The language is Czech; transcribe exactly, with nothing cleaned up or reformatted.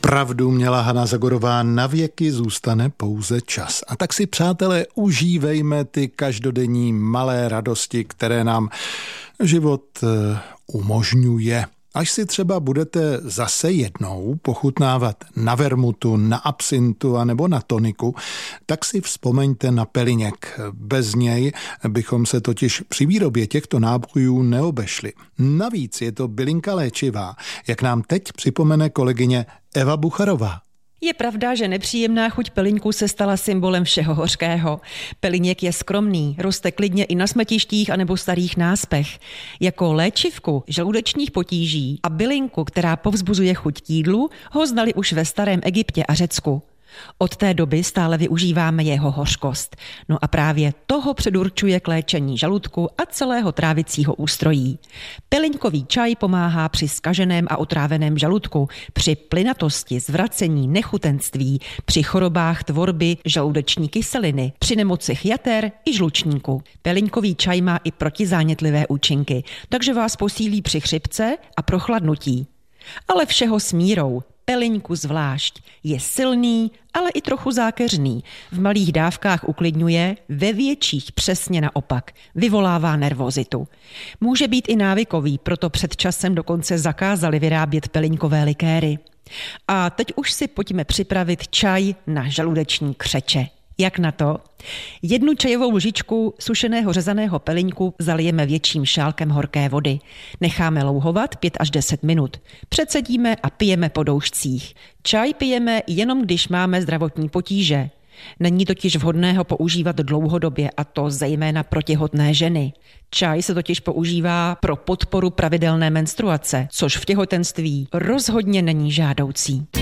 Pravdu měla Hana Zagorová, na věky zůstane pouze čas. A tak si, přátelé, užívejme ty každodenní malé radosti, které nám život umožňuje. Až si třeba budete zase jednou pochutnávat na vermutu, na absintu a nebo na toniku, tak si vzpomeňte na peliněk. Bez něj bychom se totiž při výrobě těchto nápojů neobešli. Navíc je to bylinka léčivá, jak nám teď připomene kolegyně Eva Bucharová. Je pravda, že nepříjemná chuť peliňku se stala symbolem všeho hořkého. Peliněk je skromný, roste klidně i na smetištích anebo starých náspech. Jako léčivku žaludečních potíží a bylinku, která povzbuzuje chuť k jídlu, ho znali už ve starém Egyptě a Řecku. Od té doby stále využíváme jeho hořkost. No a právě toho předurčuje k léčení žaludku a celého trávicího ústrojí. Peliňkový čaj pomáhá při zkaženém a otráveném žaludku, při plynatosti, zvracení, nechutenství, při chorobách tvorby žaludeční kyseliny, při nemocích jater i žlučníku. Peliňkový čaj má i protizánětlivé účinky, takže vás posílí při chřipce a prochladnutí. Ale všeho s mírou. Peliňku zvlášť. Je silný, ale i trochu zákeřný. V malých dávkách uklidňuje, ve větších přesně naopak. Vyvolává nervozitu. Může být i návykový, proto před časem dokonce zakázali vyrábět peliňkové likéry. A teď už si pojďme připravit čaj na žaludeční křeče. Jak na to? Jednu čajovou lžičku sušeného řezaného peliňku zalijeme větším šálkem horké vody. Necháme louhovat pět až deset minut. Předsedíme a pijeme po doušcích. Čaj pijeme jenom, když máme zdravotní potíže. Není totiž vhodné ho používat dlouhodobě, a to zejména pro těhotné ženy. Čaj se totiž používá pro podporu pravidelné menstruace, což v těhotenství rozhodně není žádoucí.